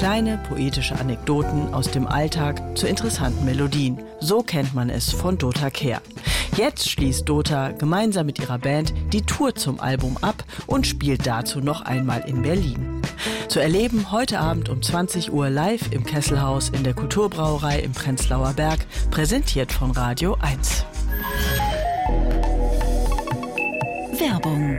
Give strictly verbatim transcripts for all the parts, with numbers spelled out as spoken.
Kleine poetische Anekdoten aus dem Alltag zu interessanten Melodien. So kennt man es von Dota Kehr. Jetzt schließt Dota gemeinsam mit ihrer Band die Tour zum Album ab und spielt dazu noch einmal in Berlin. Zu erleben heute Abend um zwanzig Uhr live im Kesselhaus in der Kulturbrauerei im Prenzlauer Berg, präsentiert von Radio eins. Werbung.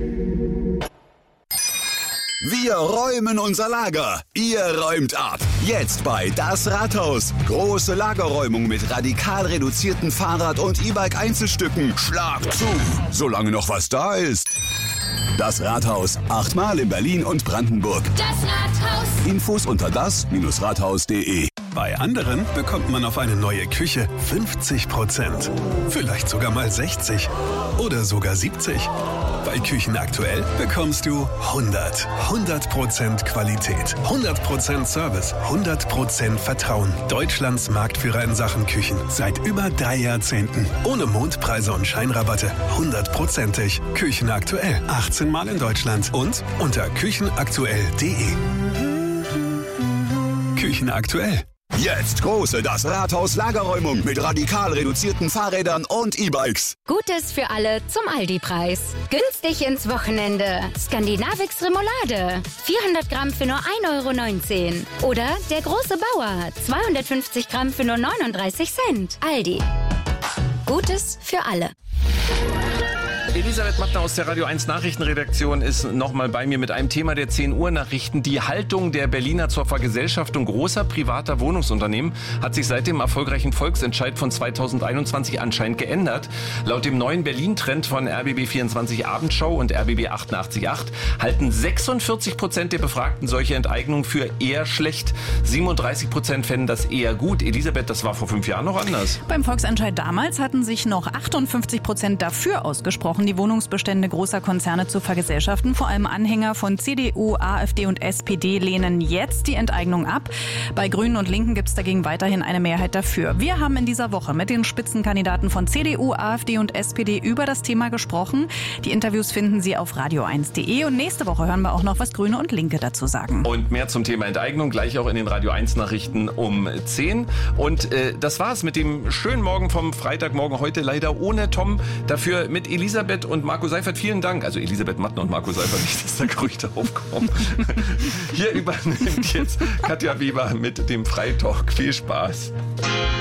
Wir räumen unser Lager. Ihr räumt ab. Jetzt bei Das Rathaus. Große Lagerräumung mit radikal reduzierten Fahrrad- und E-Bike-Einzelstücken. Schlag zu, solange noch was da ist. Das Rathaus. Achtmal in Berlin und Brandenburg. Das Rathaus. Infos unter das Rathaus punkt de. Bei anderen bekommt man auf eine neue Küche fünfzig Prozent. Vielleicht sogar mal sechzig oder sogar siebzig. Bei Küchen aktuell bekommst du hundert. hundert Prozent Qualität, hundert Prozent Service, hundert Prozent Vertrauen. Deutschlands Marktführer in Sachen Küchen. Seit über drei Jahrzehnten. Ohne Mondpreise und Scheinrabatte. hundertprozentig. Küchen aktuell. achtzehn Mal in Deutschland. Und unter küchenaktuell punkt de. Küchen aktuell. Jetzt große Das Rathaus Lagerräumung mit radikal reduzierten Fahrrädern und E-Bikes. Gutes für alle zum Aldi-Preis. Günstig ins Wochenende. Skandinavix Remoulade. vierhundert Gramm für nur ein Euro neunzehn. Oder der große Bauer. zweihundertfünfzig Gramm für nur neununddreißig Cent. Aldi. Gutes für alle. Elisabeth Mattner aus der Radio eins Nachrichtenredaktion ist nochmal bei mir mit einem Thema der zehn Uhr Nachrichten. Die Haltung der Berliner zur Vergesellschaftung großer privater Wohnungsunternehmen hat sich seit dem erfolgreichen Volksentscheid von zweitausendeinundzwanzig anscheinend geändert. Laut dem neuen Berlin-Trend von R B B vierundzwanzig Abendschau und R B B achtundachtzig Komma acht halten sechsundvierzig Prozent der Befragten solche Enteignungen für eher schlecht. siebenunddreißig Prozent fänden das eher gut. Elisabeth, das war vor fünf Jahren noch anders. Beim Volksentscheid damals hatten sich noch achtundfünfzig Prozent dafür ausgesprochen, die Wohnungsbestände großer Konzerne zu vergesellschaften. Vor allem Anhänger von C D U, AfD und S P D lehnen jetzt die Enteignung ab. Bei Grünen und Linken gibt es dagegen weiterhin eine Mehrheit dafür. Wir haben in dieser Woche mit den Spitzenkandidaten von C D U, AfD und S P D über das Thema gesprochen. Die Interviews finden Sie auf radio eins punkt de und nächste Woche hören wir auch noch, was Grüne und Linke dazu sagen. Und mehr zum Thema Enteignung gleich auch in den Radio eins Nachrichten um zehn. Und äh, das war's mit dem schönen Morgen vom Freitagmorgen. Heute leider ohne Tom, dafür mit Elisabeth und Marco Seifert. Vielen Dank. Also Elisabeth Mattner und Marco Seifert, nicht, dass da Gerüchte aufkommen. Hier übernimmt jetzt Katja Weber mit dem Freitalk. Viel Spaß.